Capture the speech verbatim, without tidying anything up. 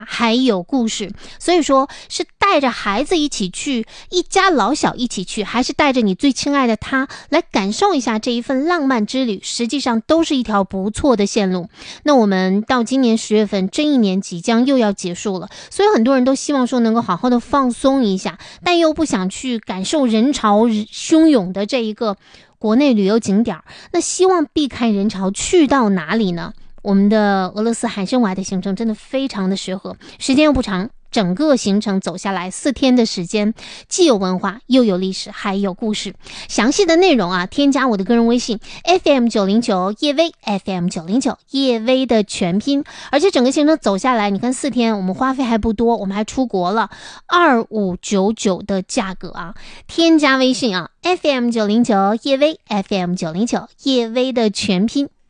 还有故事。所以说是带着孩子一起去，一家老小一起去，还是带着你最亲爱的他来感受一下这一份浪漫之旅，实际上都是一条不错的线路。那我们到今年十月份，这一年即将又要结束了，所以很多人都希望说能够好好的放松一下，但又不想去感受人潮汹涌的这一个国内旅游景点。那希望避开人潮，去到哪里呢？我们的俄罗斯海参崴的行程真的非常的适合，时间又不长，整个行程走下来四天的时间，既有文化又有历史还有故事。详细的内容啊，添加我的个人微信 F M 九零九 叶薇 F M 九零九 叶薇的全拼。而且整个行程走下来，你看四天我们花费还不多，我们还出国了，二五九九的价格啊，添加微信啊 F M 九零九 叶薇 F M 九零九 叶薇的全拼。